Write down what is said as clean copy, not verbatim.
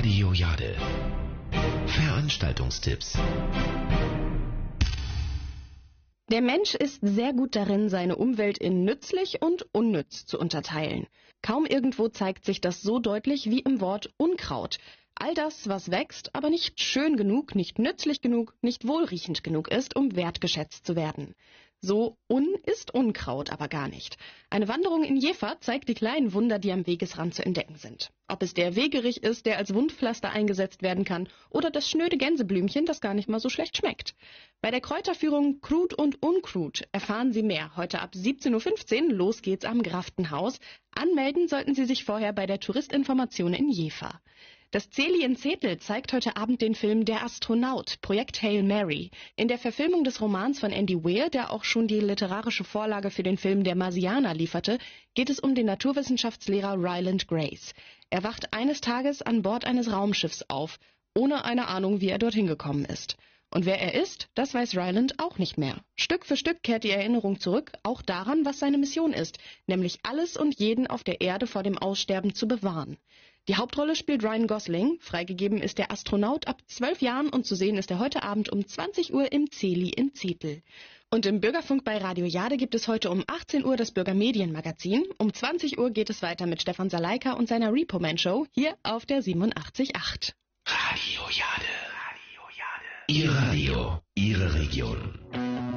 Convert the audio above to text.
Radio Jade. Veranstaltungstipps. Der Mensch ist sehr gut darin, seine Umwelt in nützlich und unnütz zu unterteilen. Kaum irgendwo zeigt sich das so deutlich wie im Wort Unkraut. All das, was wächst, aber nicht schön genug, nicht nützlich genug, nicht wohlriechend genug ist, um wertgeschätzt zu werden. So ist Unkraut aber gar nicht. Eine Wanderung in Jever zeigt die kleinen Wunder, die am Wegesrand zu entdecken sind. Ob es der Wegerich ist, der als Wundpflaster eingesetzt werden kann, oder das schnöde Gänseblümchen, das gar nicht mal so schlecht schmeckt. Bei der Kräuterführung Krut und Unkrut erfahren Sie mehr. Heute ab 17.15 Uhr, los geht's am Graftenhaus. Anmelden sollten Sie sich vorher bei der Touristinformation in Jever. Das CELI in Zetel zeigt heute Abend den Film Der Astronaut, Projekt Hail Mary. In der Verfilmung des Romans von Andy Weir, der auch schon die literarische Vorlage für den Film Der Marsianer lieferte, geht es um den Naturwissenschaftslehrer Ryland Grace. Er wacht eines Tages an Bord eines Raumschiffs auf, ohne eine Ahnung, wie er dorthin gekommen ist. Und wer er ist, das weiß Ryland auch nicht mehr. Stück für Stück kehrt die Erinnerung zurück, auch daran, was seine Mission ist, nämlich alles und jeden auf der Erde vor dem Aussterben zu bewahren. Die Hauptrolle spielt Ryan Gosling, freigegeben ist der Astronaut ab 12 Jahren und zu sehen ist er heute Abend um 20 Uhr im CELI in Zetel. Und im Bürgerfunk bei Radio Jade gibt es heute um 18 Uhr das Bürgermedienmagazin. Um 20 Uhr geht es weiter mit Stefan Saleika und seiner Repo-Man-Show hier auf der 87.8. Radio Jade. Ihr Radio, Ihre Region.